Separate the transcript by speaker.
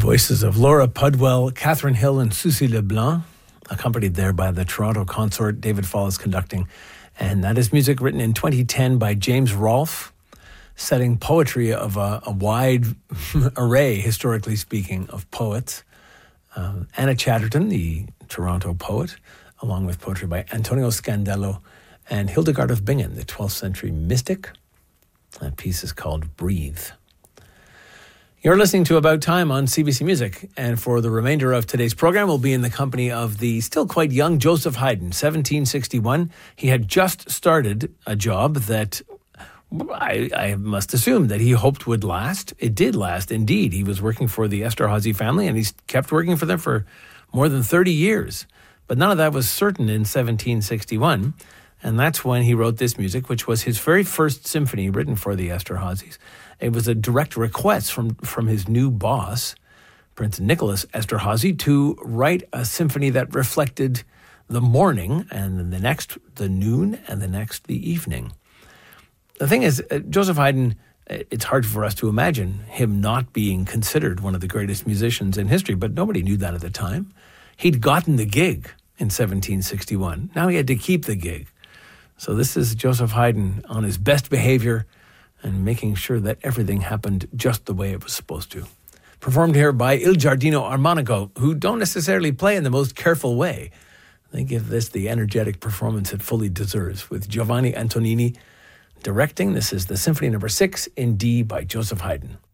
Speaker 1: voices of Laura Pudwell, Catherine Hill, and Susie LeBlanc, accompanied there by the Toronto consort David Fall is conducting. And that is music written in 2010 by James Rolfe, setting poetry of a wide array, historically speaking, of poets. Anna Chatterton, the Toronto poet, along with poetry by Antonio Scandello and Hildegard of Bingen, the 12th century mystic. That piece is called Breathe. You're listening to About Time on CBC Music, and for the remainder of today's program, we'll be in the company of the still quite young Joseph Haydn, 1761. He had just started a job that I must assume that he hoped would last. It did last, indeed. He was working for the Esterhazy family, and he's kept working for them for more than 30 years. But none of that was certain in 1761, and that's when he wrote this music, which was his very first symphony written for the Esterhazys. It was a direct request from his new boss, Prince Nicholas Esterhazy, to write a symphony that reflected the morning, and then the next the noon, and the next the evening. The thing is, Joseph Haydn, it's hard for us to imagine him not being considered one of the greatest musicians in history, but nobody knew that at the time. He'd gotten the gig in 1761. Now he had to keep the gig. So this is Joseph Haydn on his best behavior and making sure that everything happened just the way it was supposed to. Performed here by Il Giardino Armonico, who don't necessarily play in the most careful way. They give this the energetic performance it fully deserves, with Giovanni Antonini directing. This is the Symphony No. 6 in D by Joseph Haydn.